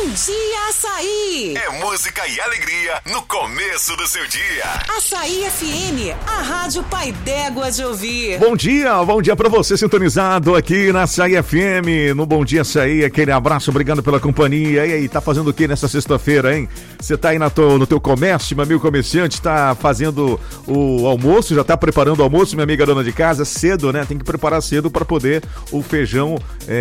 Bom Dia Açaí. É música e alegria no começo do seu dia. Açaí FM, a rádio pai d'égua de ouvir. Bom dia pra você sintonizado aqui na Açaí FM, no Bom Dia Açaí, aquele abraço, obrigado pela companhia. E aí, tá fazendo o que nessa sexta-feira, hein? Você tá aí no teu comércio, meu amigo comerciante, tá fazendo o almoço, já tá preparando o almoço, minha amiga dona de casa, cedo, né? Tem que preparar cedo pra poder o feijão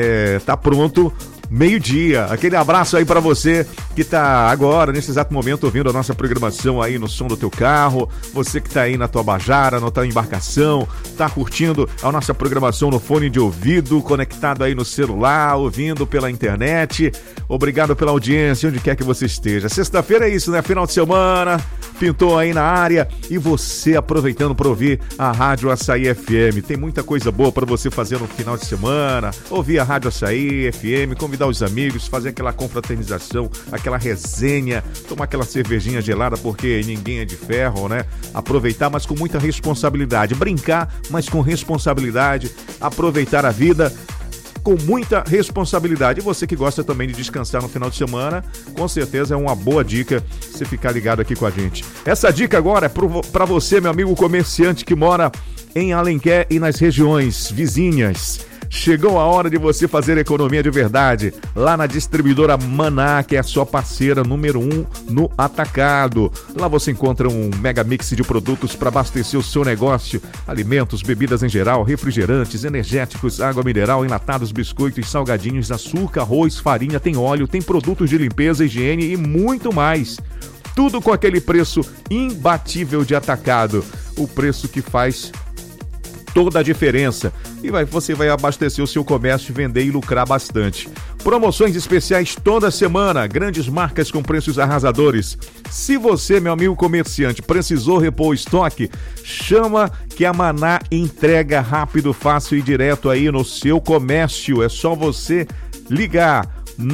tá pronto. Meio-dia, aquele abraço aí pra você que tá agora, nesse exato momento, ouvindo a nossa programação aí no som do teu carro, você que tá aí na tua bajara, na tua embarcação, tá curtindo a nossa programação no fone de ouvido, conectado aí no celular, ouvindo pela internet. Obrigado pela audiência, onde quer que você esteja. Sexta-feira é isso, né? Final de semana, pintou aí na área e você aproveitando para ouvir a Rádio Açaí FM. Tem muita coisa boa para você fazer no final de semana, ouvir a Rádio Açaí FM, convidar os amigos, fazer aquela confraternização, aquela resenha, tomar aquela cervejinha gelada, porque ninguém é de ferro, né? Aproveitar, mas com muita responsabilidade. Brincar, mas com responsabilidade. Aproveitar a vida com muita responsabilidade. E você que gosta também de descansar no final de semana, com certeza é uma boa dica você ficar ligado aqui com a gente. Essa dica agora é para você, meu amigo comerciante que mora em Alenquer e nas regiões vizinhas. Chegou a hora de você fazer economia de verdade lá na distribuidora Maná, que é a sua parceira número 1 no atacado. Lá você encontra um mega mix de produtos para abastecer o seu negócio: alimentos, bebidas em geral, refrigerantes, energéticos, água mineral, enlatados, biscoitos, salgadinhos, açúcar, arroz, farinha, tem óleo, tem produtos de limpeza, higiene e muito mais. Tudo com aquele preço imbatível de atacado, o preço que faz toda a diferença. E você vai abastecer o seu comércio, vender e lucrar bastante. Promoções especiais toda semana, grandes marcas com preços arrasadores. Se você, meu amigo comerciante, precisou repor o estoque, chama que a Maná entrega rápido, fácil e direto aí no seu comércio. É só você ligar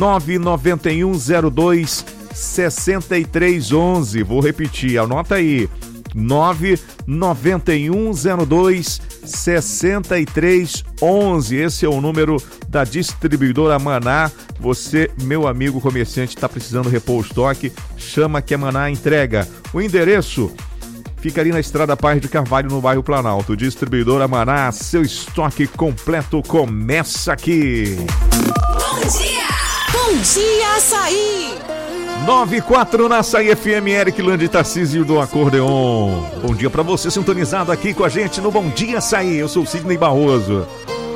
99102 6311. Vou repetir, anota aí. 99102 6311. Esse é o número da distribuidora Maná. Você, meu amigo comerciante, está precisando repor o estoque, chama que a Maná entrega. O endereço fica ali na Estrada Paz de Carvalho, no bairro Planalto. Distribuidora Maná, seu estoque completo começa aqui. Bom dia! Bom dia, Açaí! 9-4 na Açaí FM, Eric Lande Tarcísio do Acordeon. Bom dia pra você sintonizado aqui com a gente no Bom Dia Açaí. Eu sou o Sidney Barroso.